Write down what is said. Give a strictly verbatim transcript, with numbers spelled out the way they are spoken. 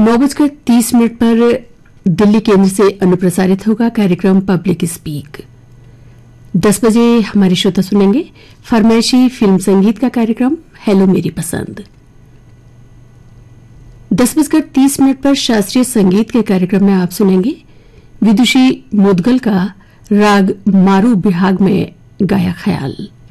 नौ बजकर तीस मिनट पर दिल्ली केंद्र से अनुप्रसारित होगा कार्यक्रम पब्लिक स्पीक। दस बजे हमारे श्रोता सुनेंगे फरमाइशी फिल्म संगीत का कार्यक्रम हेलो मेरी पसंद। दस बजकर तीस मिनट पर शास्त्रीय संगीत के कार्यक्रम में आप सुनेंगे विदुषी मुदगल का राग मारू बिहाग में गाया ख्याल।